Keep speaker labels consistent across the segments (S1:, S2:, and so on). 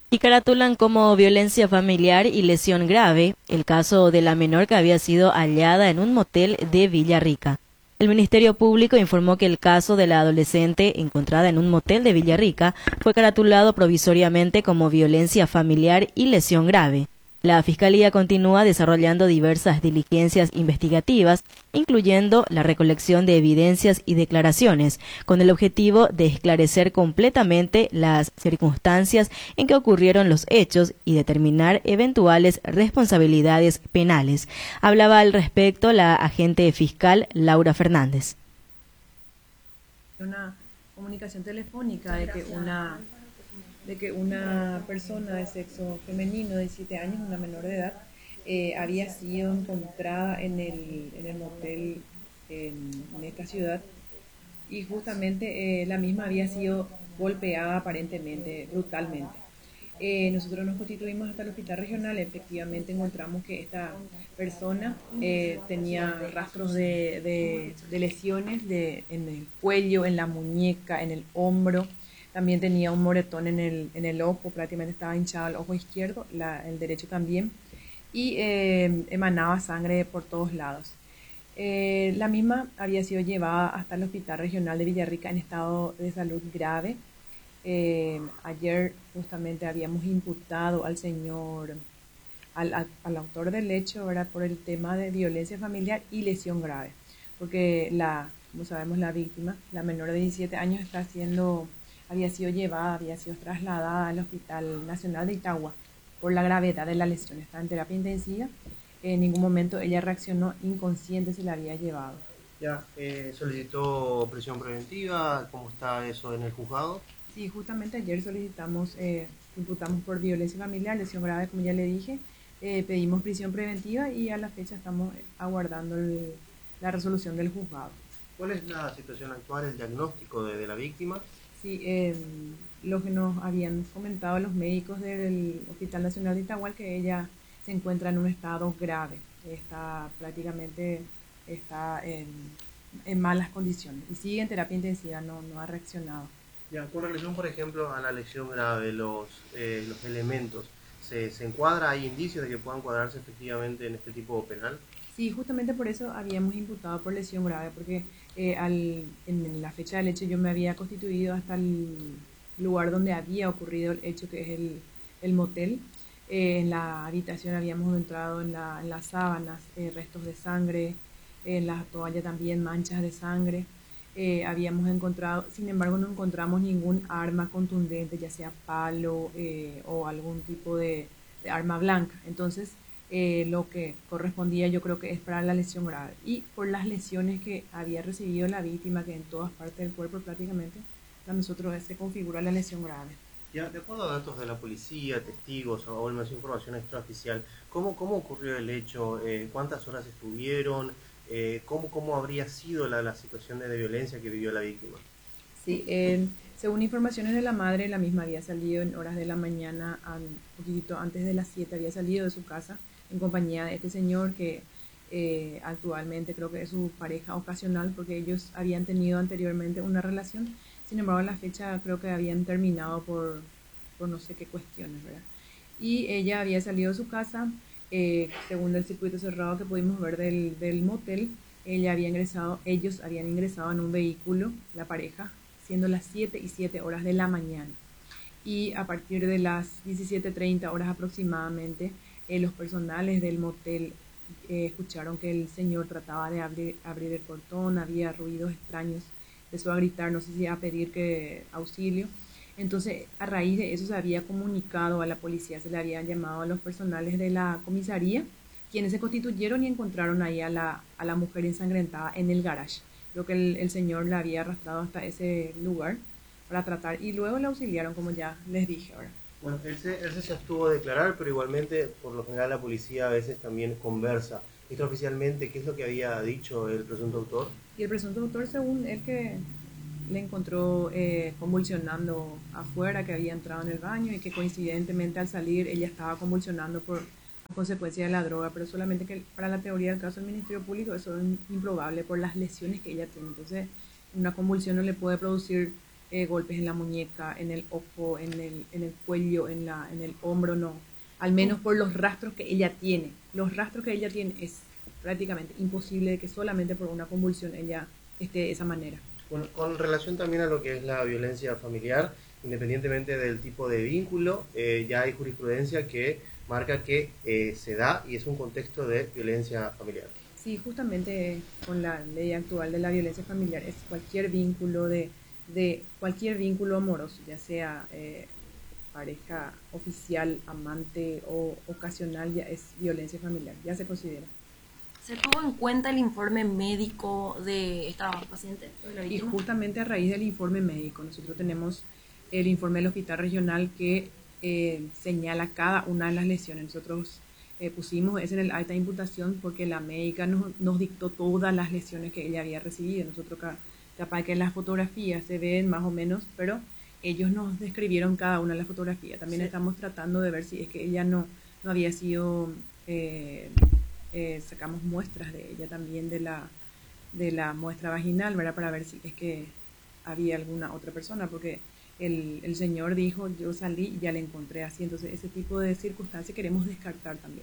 S1: y caratulan como violencia familiar y lesión grave el caso de la menor que había sido hallada en un motel de Villarrica. El Ministerio Público informó que el caso de la adolescente encontrada en un motel de Villarrica fue caratulado provisoriamente como violencia familiar y lesión grave. La Fiscalía continúa desarrollando diversas diligencias investigativas, incluyendo la recolección de evidencias y declaraciones, con el objetivo de esclarecer completamente las circunstancias en que ocurrieron los hechos y determinar eventuales responsabilidades penales. Hablaba al respecto la agente fiscal Laura Fernández.
S2: Una comunicación telefónica de que una persona de sexo femenino de 17 años, una menor de edad, había sido encontrada en el motel en esta ciudad y justamente la misma había sido golpeada aparentemente brutalmente. Nosotros nos constituimos hasta el hospital regional, efectivamente encontramos que esta persona tenía rastros de lesiones en el cuello, en la muñeca, en el hombro, también tenía un moretón en el ojo, prácticamente estaba hinchado el ojo izquierdo, el derecho también, y emanaba sangre por todos lados. La misma había sido llevada hasta el hospital regional de Villarrica en estado de salud grave. Ayer justamente habíamos imputado al señor, al autor del hecho, ¿verdad? Por el tema de violencia familiar y lesión grave, porque como sabemos, la víctima, la menor de 17 años, había sido llevada, había sido trasladada al Hospital Nacional de Itagua por la gravedad de la lesión. Está en terapia intensiva. En ningún momento ella reaccionó, inconsciente se la había llevado.
S3: Ya, solicitó prisión preventiva, ¿cómo está eso en el juzgado?
S2: Sí, justamente ayer imputamos por violencia familiar, lesión grave, como ya le dije, pedimos prisión preventiva y a la fecha estamos aguardando la resolución del juzgado.
S3: ¿Cuál es la situación actual, el diagnóstico de la víctima?
S2: Sí, lo que nos habían comentado los médicos del Hospital Nacional de Itagual, que ella se encuentra en un estado grave, está en malas condiciones y sigue en terapia intensiva, no ha reaccionado.
S3: Ya, con relación, por ejemplo, a la lesión grave, los elementos, ¿se encuadra, hay indicios de que puedan cuadrarse efectivamente en este tipo penal?
S2: Sí, justamente por eso habíamos imputado por lesión grave, porque en la fecha del hecho yo me había constituido hasta el lugar donde había ocurrido el hecho, que es el motel. En la habitación habíamos entrado en las sábanas, restos de sangre, en la toalla también manchas de sangre. Habíamos encontrado, sin embargo, no encontramos ningún arma contundente, ya sea palo o algún tipo de arma blanca. Entonces, lo que correspondía yo creo que es para la lesión grave. Y por las lesiones que había recibido la víctima, que en todas partes del cuerpo prácticamente, para nosotros se configura la lesión grave.
S3: Ya, de acuerdo a datos de la policía, testigos o más información extraoficial, ¿cómo ocurrió el hecho? ¿Cuántas horas estuvieron? ¿Cómo habría sido la situación de violencia que vivió la víctima?
S2: Sí, según informaciones de la madre, la misma había salido en horas de la mañana, un poquitito antes de las 7, había salido de su casa en compañía de este señor que actualmente creo que es su pareja ocasional, porque ellos habían tenido anteriormente una relación. Sin embargo, a la fecha creo que habían terminado por no sé qué cuestiones, ¿verdad? Y ella había salido de su casa, según el circuito cerrado que pudimos ver del motel, ellos habían ingresado en un vehículo, la pareja, siendo las 7:07 de la mañana. Y a partir de las 17:30 aproximadamente, los personales del motel escucharon que el señor trataba de abrir el portón, había ruidos extraños, empezó a gritar, no sé si a pedir auxilio. Entonces, a raíz de eso se había comunicado a la policía, se le habían llamado a los personales de la comisaría, quienes se constituyeron y encontraron ahí a la mujer ensangrentada en el garage. Creo que el señor la había arrastrado hasta ese lugar para tratar y luego le auxiliaron, como ya les dije ahora.
S3: Bueno, él se abstuvo de declarar, pero igualmente, por lo general, la policía a veces también conversa. Extraoficialmente, ¿qué es lo que había dicho el presunto autor?
S2: Y el presunto autor, según él, que le encontró convulsionando afuera, que había entrado en el baño y que coincidentemente al salir ella estaba convulsionando por consecuencia de la droga, pero solamente que para la teoría del caso del Ministerio Público eso es improbable por las lesiones que ella tiene. Entonces, una convulsión no le puede producir golpes en la muñeca, en el ojo, en el cuello, en el hombro, no. Al menos por los rastros que ella tiene. Los rastros que ella tiene es prácticamente imposible de que solamente por una convulsión ella esté de esa manera.
S3: Bueno, con relación también a lo que es la violencia familiar, independientemente del tipo de vínculo, ya hay jurisprudencia que marca que se da y es un contexto de violencia familiar.
S2: Sí, justamente con la ley actual de la violencia familiar es cualquier vínculo de cualquier vínculo amoroso, ya sea pareja oficial, amante o ocasional, ya es violencia familiar, ya se considera.
S4: ¿Se tuvo en cuenta el informe médico de esta paciente?
S2: Y justamente a raíz del informe médico, nosotros tenemos el informe del hospital regional que señala cada una de las lesiones. Nosotros pusimos eso en el acta de imputación porque la médica nos dictó todas las lesiones que ella había recibido. Nosotros capaz que en las fotografías se ven más o menos, pero ellos nos describieron cada una de las fotografías. También estamos tratando de ver si es que ella no había sido... sacamos muestras de ella también de la muestra vaginal, ¿verdad? Para ver si es que había alguna otra persona, porque el señor dijo, yo salí y ya le encontré así. Entonces ese tipo de circunstancias queremos descartar también.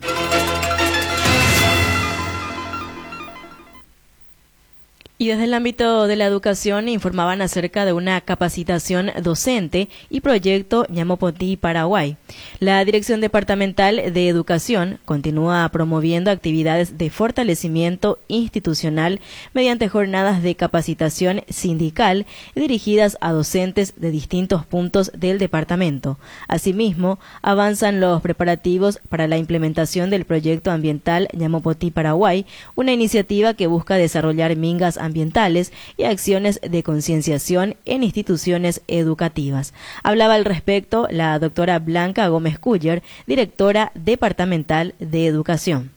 S1: Y desde el ámbito de la educación informaban acerca de una capacitación docente y proyecto Ñamopotí Paraguay. La Dirección Departamental de Educación continúa promoviendo actividades de fortalecimiento institucional mediante jornadas de capacitación sindical dirigidas a docentes de distintos puntos del departamento. Asimismo, avanzan los preparativos para la implementación del proyecto ambiental Ñamopotí Paraguay, una iniciativa que busca desarrollar mingas ambientales y acciones de concienciación en instituciones educativas. Hablaba al respecto la doctora Blanca Gómez Culler, directora departamental de Educación.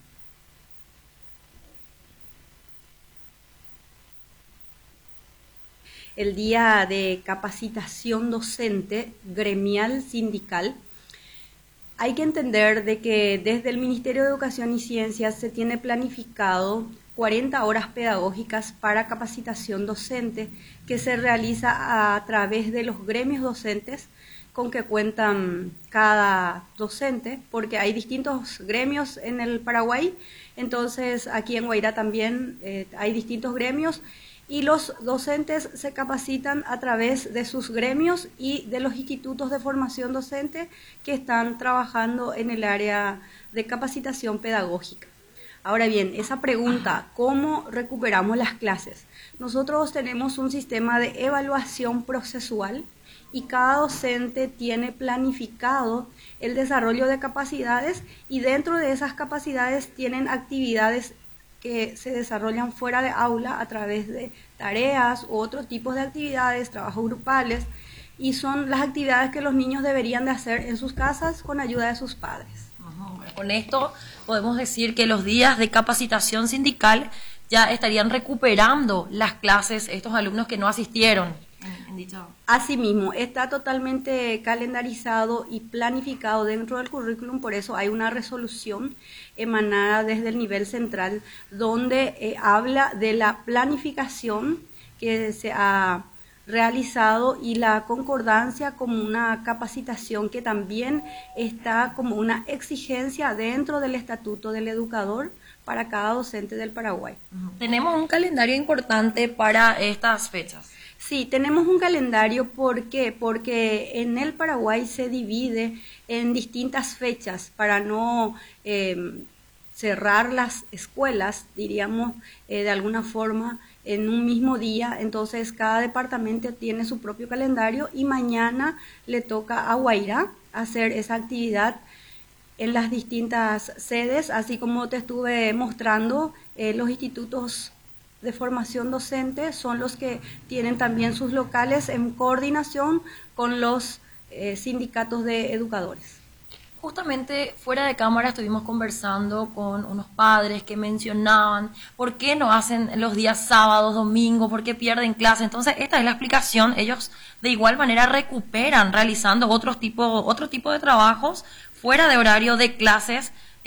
S5: El día de capacitación docente gremial sindical. Hay que entender de que desde el Ministerio de Educación y Ciencias se tiene planificado 40 horas pedagógicas para capacitación docente que se realiza a través de los gremios docentes con que cuentan cada docente, porque hay distintos gremios en el Paraguay, entonces aquí en Guairá también hay distintos gremios y los docentes se capacitan a través de sus gremios y de los institutos de formación docente que están trabajando en el área de capacitación pedagógica. Ahora bien, esa pregunta, ¿cómo recuperamos las clases? Nosotros tenemos un sistema de evaluación procesual y cada docente tiene planificado el desarrollo de capacidades y dentro de esas capacidades tienen actividades que se desarrollan fuera de aula a través de tareas u otros tipos de actividades, trabajos grupales, y son las actividades que los niños deberían de hacer en sus casas con ayuda de sus padres.
S4: Con esto podemos decir que los días de capacitación sindical ya estarían recuperando las clases estos alumnos que no asistieron.
S5: Asimismo, está totalmente calendarizado y planificado dentro del currículum, por eso hay una resolución emanada desde el nivel central donde habla de la planificación que se ha realizado y la concordancia como una capacitación que también está como una exigencia dentro del Estatuto del Educador para cada docente del Paraguay.
S4: Tenemos un calendario importante para estas fechas.
S5: Sí, tenemos un calendario, ¿por qué? Porque en el Paraguay se divide en distintas fechas para no cerrar las escuelas, diríamos, de alguna forma, en un mismo día. Entonces, cada departamento tiene su propio calendario y mañana le toca a Guairá hacer esa actividad en las distintas sedes, así como te estuve mostrando, los institutos de formación docente son los que tienen también sus locales en coordinación con los sindicatos de educadores.
S4: Justamente fuera de cámara estuvimos conversando con unos padres que mencionaban por qué no hacen los días sábados, domingos, por qué pierden clases. Entonces esta es la explicación. Ellos de igual manera recuperan realizando otro tipo de trabajos fuera de horario de clases